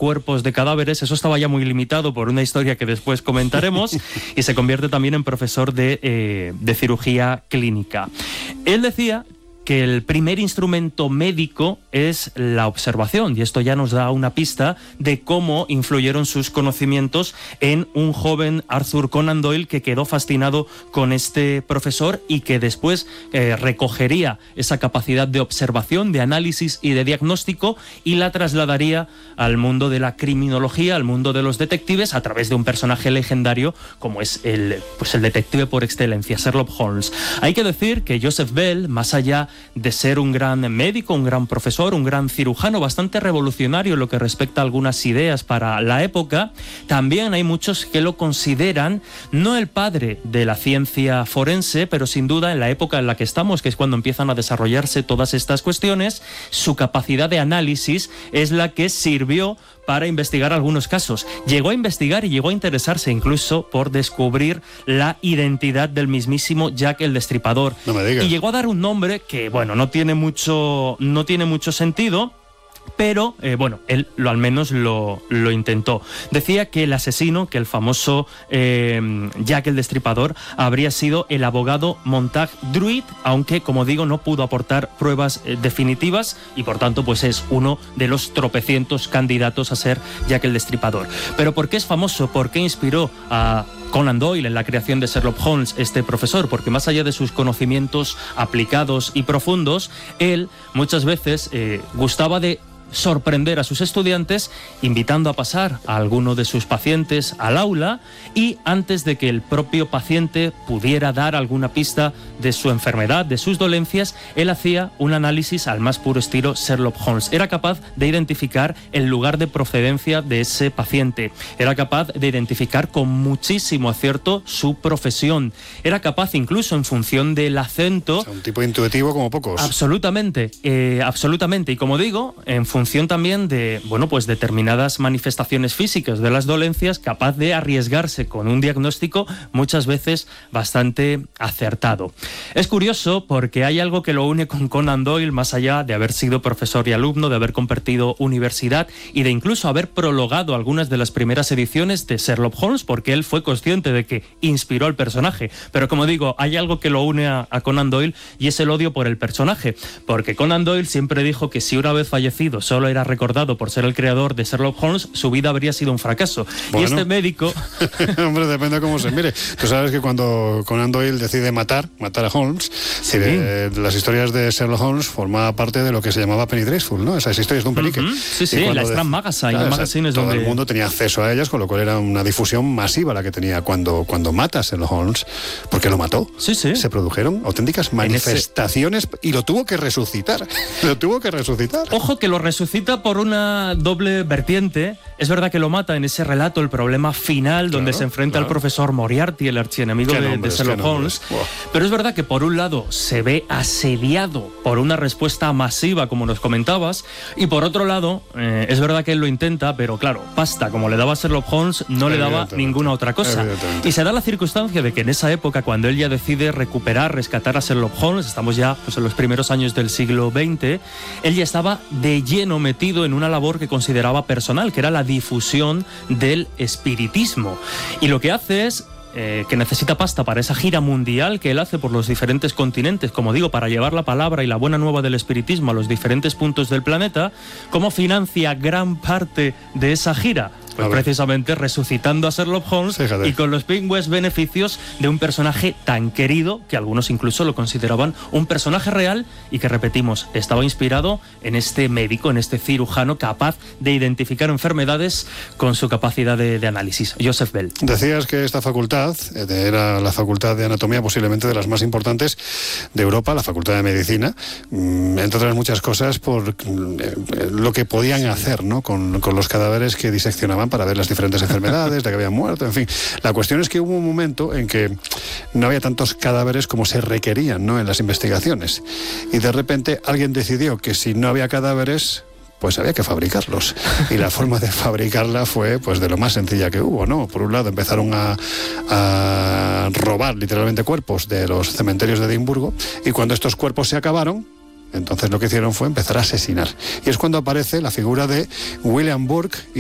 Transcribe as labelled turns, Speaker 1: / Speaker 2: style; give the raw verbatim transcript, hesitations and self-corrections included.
Speaker 1: cuerpos de cadáveres. Eso estaba ya muy limitado por una historia que después comentaremos, y se convierte también en profesor de, eh, de cirugía clínica. Él decía que el primer instrumento médico es la observación, y esto ya nos da una pista de cómo influyeron sus conocimientos en un joven Arthur Conan Doyle que quedó fascinado con este profesor y que después eh, recogería esa capacidad de observación, de análisis y de diagnóstico y la trasladaría al mundo de la criminología, al mundo de los detectives, a través de un personaje legendario como es el, pues el detective por excelencia, Sherlock Holmes. Hay que decir que Joseph Bell, más allá de ser un gran médico, un gran profesor, un gran cirujano, bastante revolucionario en lo que respecta a algunas ideas para la época, también hay muchos que lo consideran no el padre de la ciencia forense, pero sin duda en la época en la que estamos, que es cuando empiezan a desarrollarse todas estas cuestiones, su capacidad de análisis es la que sirvió para investigar algunos casos. Llegó a investigar y llegó a interesarse incluso por descubrir la identidad del mismísimo Jack el Destripador.
Speaker 2: No me digas.
Speaker 1: Y llegó a dar un nombre que, bueno, no tiene mucho, no tiene mucho sentido, pero, eh, bueno, él lo, al menos lo, lo intentó. Decía que el asesino, que el famoso eh, Jack el Destripador, habría sido el abogado Montague Druid, aunque, como digo, no pudo aportar pruebas eh, definitivas y, por tanto, pues es uno de los tropecientos candidatos a ser Jack el Destripador. ¿Pero por qué es famoso? ¿Por qué inspiró a Conan Doyle en la creación de Sherlock Holmes, este profesor? Porque más allá de sus conocimientos aplicados y profundos, él muchas veces eh, gustaba de sorprender a sus estudiantes invitando a pasar a alguno de sus pacientes al aula, y antes de que el propio paciente pudiera dar alguna pista de su enfermedad, de sus dolencias, él hacía un análisis al más puro estilo Sherlock Holmes. Era capaz de identificar el lugar de procedencia de ese paciente, era capaz de identificar con muchísimo acierto su profesión, era capaz incluso en función del acento...
Speaker 2: O sea, un tipo intuitivo como pocos.
Speaker 1: Absolutamente, eh, absolutamente. Y como digo, en función también de, bueno, pues determinadas manifestaciones físicas de las dolencias, capaz de arriesgarse con un diagnóstico muchas veces bastante acertado. Es curioso porque hay algo que lo une con Conan Doyle, más allá de haber sido profesor y alumno, de haber compartido universidad y de incluso haber prologado algunas de las primeras ediciones de Sherlock Holmes, porque él fue consciente de que inspiró al personaje. Pero como digo, hay algo que lo une a, a Conan Doyle, y es el odio por el personaje, porque Conan Doyle siempre dijo que si una vez fallecido solo era recordado por ser el creador de Sherlock Holmes, su vida habría sido un fracaso. Bueno. Y este médico...
Speaker 2: Hombre, depende de cómo se mire. Tú sabes que cuando Conan Doyle decide matar, matar a Holmes,
Speaker 1: sí.
Speaker 2: eh, las historias de Sherlock Holmes formaba parte de lo que se llamaba Penny Dreadful, ¿no? Esas historias de un penique.
Speaker 1: Uh-huh. Sí, sí, en la Strand Magazine. Claro, Magazine es
Speaker 2: todo
Speaker 1: donde...
Speaker 2: el mundo tenía acceso a ellas, con lo cual era una difusión masiva la que tenía cuando, cuando mata a Sherlock Holmes, porque lo mató.
Speaker 1: Sí, sí.
Speaker 2: Se produjeron auténticas manifestaciones ese... y lo tuvo que resucitar. lo tuvo que resucitar.
Speaker 1: Ojo que lo resucita por una doble vertiente. Es verdad que lo mata en ese relato, el problema final, claro, donde se enfrenta claro. al profesor Moriarty, el archienemigo de, de Sherlock Holmes. Wow. Pero es verdad que por un lado se ve asediado por una respuesta masiva, como nos comentabas, y por otro lado, eh, es verdad que él lo intenta, pero claro, pasta, como le daba a Sherlock Holmes, no le daba ninguna otra cosa. Y se da la circunstancia de que en esa época, cuando él ya decide recuperar, rescatar a Sherlock Holmes, estamos ya pues, en los primeros años del siglo veinte, él ya estaba de lleno metido en una labor que consideraba personal, que era la difusión del espiritismo. Y lo que hace es Eh, que necesita pasta para esa gira mundial que él hace por los diferentes continentes, como digo, para llevar la palabra y la buena nueva del espiritismo a los diferentes puntos del planeta. ¿Cómo financia gran parte de esa gira? Pues precisamente resucitando a Sherlock Holmes. Fíjate. Y con los pingües beneficios de un personaje tan querido que algunos incluso lo consideraban un personaje real y que, repetimos, estaba inspirado en este médico, en este cirujano capaz de identificar enfermedades con su capacidad de, de análisis, Joseph Bell.
Speaker 2: Decías que esta facultad era la facultad de anatomía posiblemente de las más importantes de Europa, la facultad de medicina, entre otras muchas cosas por lo que podían hacer, ¿no? con, con los cadáveres que diseccionaban para ver las diferentes enfermedades de que habían muerto, en fin. La cuestión es que hubo un momento en que no había tantos cadáveres como se requerían, ¿no? en las investigaciones. Y de repente alguien decidió que si no había cadáveres, pues había que fabricarlos. Y la forma de fabricarla fue pues de lo más sencilla que hubo, ¿no? Por un lado empezaron a, a robar literalmente cuerpos de los cementerios de Edimburgo, y cuando estos cuerpos se acabaron, entonces lo que hicieron fue empezar a asesinar. Y es cuando aparece la figura de William Burke